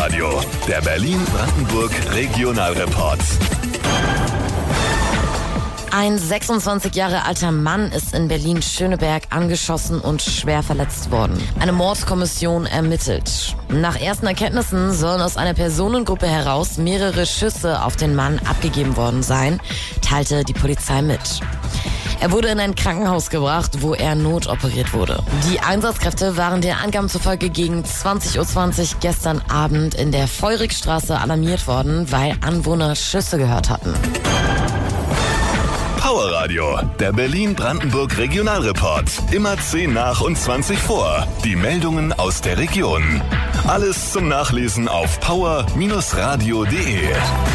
Powerradio, der Berlin-Brandenburg Regionalreport. Ein 26 Jahre alter Mann ist in Berlin-Schöneberg angeschossen und schwer verletzt worden. Eine Mordkommission ermittelt. Nach ersten Erkenntnissen sollen aus einer Personengruppe heraus mehrere Schüsse auf den Mann abgegeben worden sein, teilte die Polizei mit. Er wurde in ein Krankenhaus gebracht, wo er notoperiert wurde. Die Einsatzkräfte waren den Angaben zufolge gegen 20:20 Uhr gestern Abend in der Feurigstraße alarmiert worden, weil Anwohner Schüsse gehört hatten. Powerradio, der Berlin-Brandenburg Regionalreport. Immer 10 nach und 20 vor. Die Meldungen aus der Region. Alles zum Nachlesen auf power-radio.de.